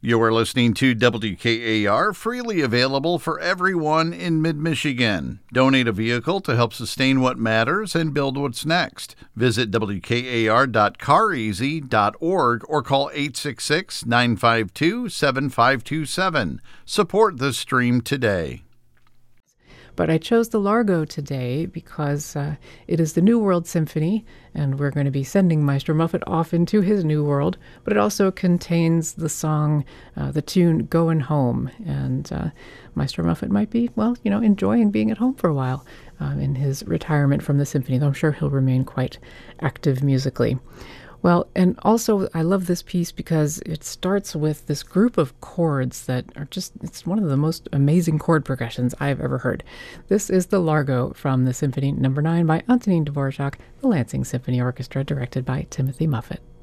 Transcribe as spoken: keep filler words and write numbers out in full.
You are listening to W K A R, freely available for everyone in mid-Michigan. Donate a vehicle to help sustain what matters and build what's next. Visit W K A R dot car easy dot org or call eight six six, nine five two, seven five two seven. Support the stream today. But I chose the Largo today because uh, it is the New World Symphony, and we're going to be sending Maestro Muffet off into his new world. But it also contains the song, uh, the tune "Goin' Home," and uh, Maestro Muffet might be, well, you know, enjoying being at home for a while um, in his retirement from the symphony, though I'm sure he'll remain quite active musically. Well, and also I love this piece because it starts with this group of chords that are just, it's one of the most amazing chord progressions I've ever heard. This is the Largo from the Symphony Number nine by Antonin Dvorak, the Lansing Symphony Orchestra, directed by Timothy Muffet.